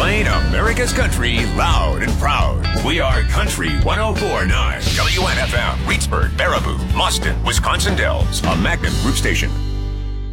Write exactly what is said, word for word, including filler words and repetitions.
Playing America's country loud and proud. We are Country one oh four point nine. W N F M, Reedsburg, Baraboo, Boston, Wisconsin Dells. A Magnum Group station.